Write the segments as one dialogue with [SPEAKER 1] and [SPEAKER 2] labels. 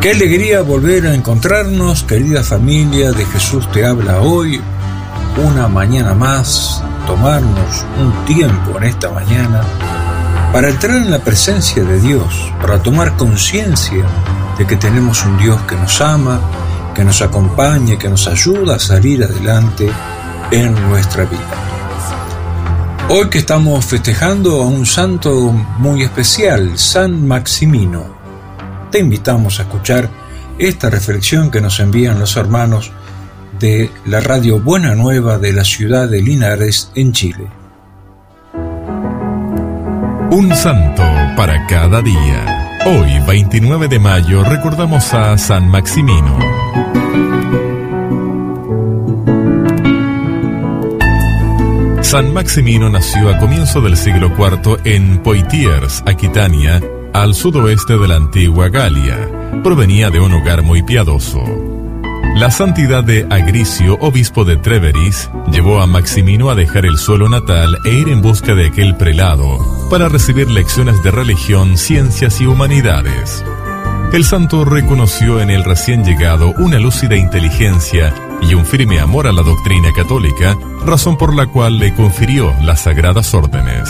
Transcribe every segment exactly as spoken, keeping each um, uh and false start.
[SPEAKER 1] Qué alegría volver a encontrarnos, querida familia de Jesús te habla hoy, una mañana más, tomarnos un tiempo en esta mañana para entrar en la presencia de Dios, para tomar conciencia de que tenemos un Dios que nos ama, que nos acompaña, que nos ayuda a salir adelante en nuestra vida. Hoy que estamos festejando a un santo muy especial, San Maximino, te invitamos a escuchar esta reflexión que nos envían los hermanos de la radio Buena Nueva de la ciudad de Linares, en Chile.
[SPEAKER 2] Un santo para cada día. Hoy, veintinueve de mayo, recordamos a San Maximino. San Maximino nació a comienzo del siglo cuarto en Poitiers, Aquitania, al sudoeste de la antigua Galia. Provenía de un hogar muy piadoso. La santidad de Agricio, obispo de Tréveris, llevó a Maximino a dejar el suelo natal e ir en busca de aquel prelado para recibir lecciones de religión, ciencias y humanidades. El santo reconoció en el recién llegado una lúcida inteligencia y un firme amor a la doctrina católica, razón por la cual le confirió las sagradas órdenes.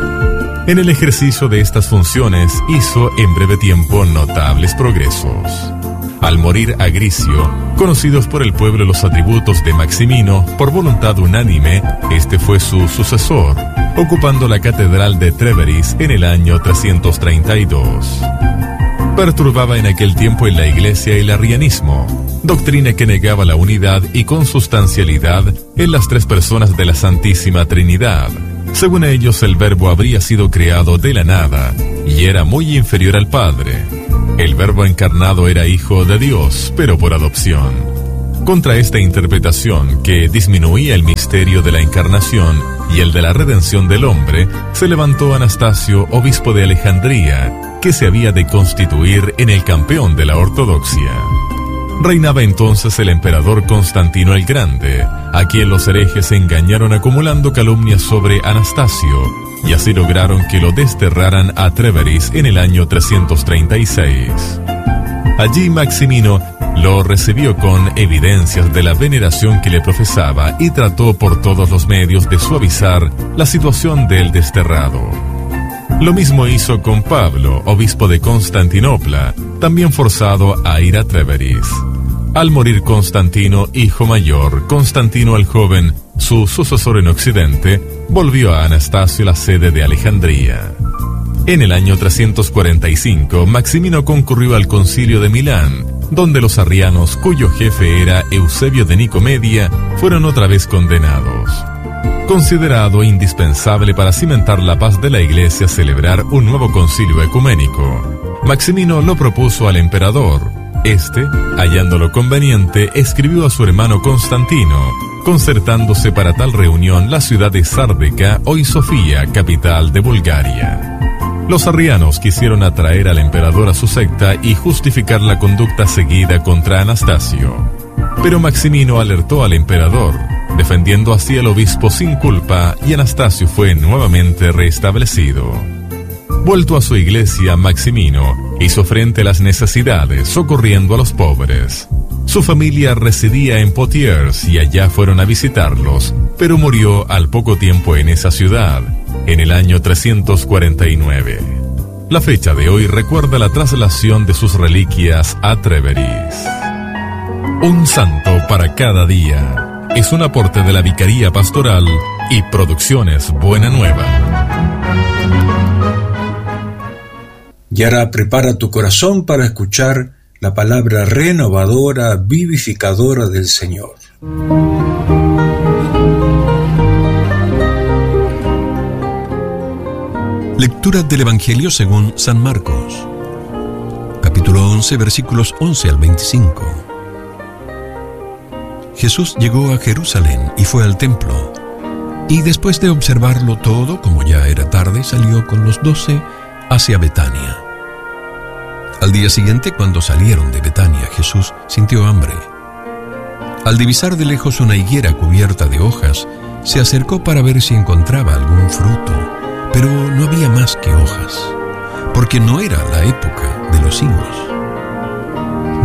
[SPEAKER 2] En el ejercicio de estas funciones hizo en breve tiempo notables progresos. Al morir Agricio, conocidos por el pueblo los atributos de Maximino, por voluntad unánime, este fue su sucesor, ocupando la catedral de Tréveris en el año trescientos treinta y dos. Perturbaba en aquel tiempo en la iglesia el arrianismo, doctrina que negaba la unidad y consustancialidad en las tres personas de la Santísima Trinidad. Según ellos, el Verbo habría sido creado de la nada y era muy inferior al Padre. El Verbo encarnado era hijo de Dios, pero por adopción. Contra esta interpretación, que disminuía el misterio de la encarnación y el de la redención del hombre, se levantó Anastasio, obispo de Alejandría, que se había de constituir en el campeón de la ortodoxia. Reinaba entonces el emperador Constantino el Grande, a quien los herejes engañaron acumulando calumnias sobre Anastasio, y así lograron que lo desterraran a Tréveris en el año trescientos treinta y seis. Allí Maximino lo recibió con evidencias de la veneración que le profesaba y trató por todos los medios de suavizar la situación del desterrado. Lo mismo hizo con Pablo, obispo de Constantinopla, también forzado a ir a Tréveris. Al morir Constantino, hijo mayor, Constantino el joven, su sucesor en Occidente, volvió a Anastasio la sede de Alejandría. En el año trescientos cuarenta y cinco, Maximino concurrió al concilio de Milán, donde los arrianos, cuyo jefe era Eusebio de Nicomedia, fueron otra vez condenados. Considerado indispensable para cimentar la paz de la iglesia celebrar un nuevo concilio ecuménico, Maximino lo propuso al emperador. Este, hallándolo conveniente, escribió a su hermano Constantino, concertándose para tal reunión la ciudad de Sárdeca, hoy Sofía, capital de Bulgaria. Los arrianos quisieron atraer al emperador a su secta y justificar la conducta seguida contra Anastasio. Pero Maximino alertó al emperador, defendiendo así al obispo sin culpa, y Anastasio fue nuevamente restablecido. Vuelto a su iglesia, Maximino hizo frente a las necesidades, socorriendo a los pobres. Su familia residía en Poitiers y allá fueron a visitarlos, pero murió al poco tiempo en esa ciudad, en el año trescientos cuarenta y nueve. La fecha de hoy recuerda la traslación de sus reliquias a Tréveris. Un santo para cada día es un aporte de la Vicaría Pastoral y Producciones Buena Nueva.
[SPEAKER 1] Y ahora prepara tu corazón para escuchar la palabra renovadora, vivificadora del Señor.
[SPEAKER 3] Lectura del Evangelio según San Marcos, capítulo once, versículos once al veinticinco. Jesús llegó a Jerusalén y fue al templo, y después de observarlo todo, como ya era tarde, salió con los doce hacia Betania. Al día siguiente, cuando salieron de Betania, Jesús sintió hambre. Al divisar de lejos una higuera cubierta de hojas, se acercó para ver si encontraba algún fruto, pero no había más que hojas, porque no era la época de los higos.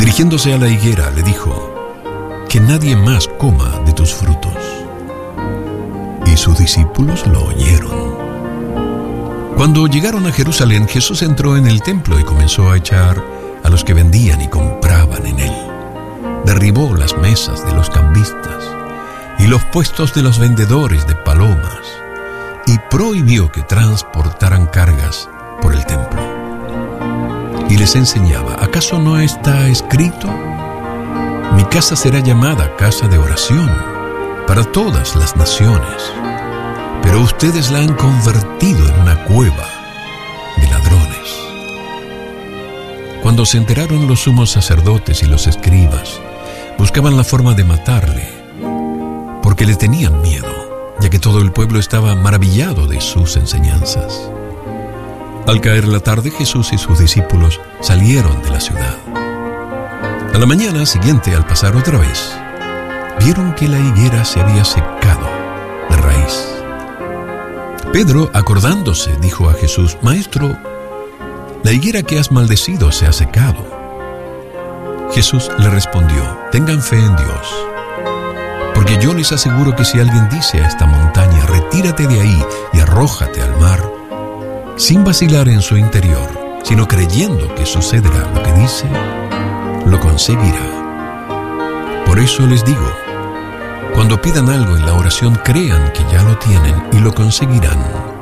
[SPEAKER 3] dirigiéndose a la higuera, le dijo: que nadie más coma de tus frutos. Y sus discípulos lo oyeron. Cuando llegaron a Jerusalén, Jesús entró en el templo y comenzó a echar a los que vendían y compraban en él. Derribó las mesas de los cambistas y los puestos de los vendedores de palomas, y prohibió que transportaran cargas por el templo. Y les enseñaba: ¿acaso no está escrito? Mi casa será llamada casa de oración para todas las naciones, pero ustedes la han convertido en una cueva de ladrones. Cuando se enteraron los sumos sacerdotes y los escribas, buscaban la forma de matarle, porque le tenían miedo, ya que todo el pueblo estaba maravillado de sus enseñanzas. Al caer la tarde, Jesús y sus discípulos salieron de la ciudad. A la mañana siguiente, al pasar otra vez, vieron que la higuera se había secado de raíz. Pedro, acordándose, dijo a Jesús: Maestro, la higuera que has maldecido se ha secado. Jesús le respondió: tengan fe en Dios, porque yo les aseguro que si alguien dice a esta montaña: retírate de ahí y arrójate al mar, sin vacilar en su interior, sino creyendo que sucederá lo que dice, lo conseguirá. Por eso les digo, cuando pidan algo en la oración, crean que ya lo tienen y lo conseguirán.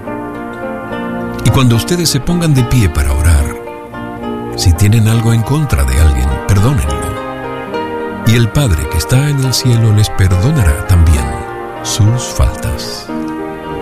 [SPEAKER 3] Y cuando ustedes se pongan de pie para orar, si tienen algo en contra de alguien, perdónenlo. Y el Padre que está en el cielo les perdonará también sus faltas.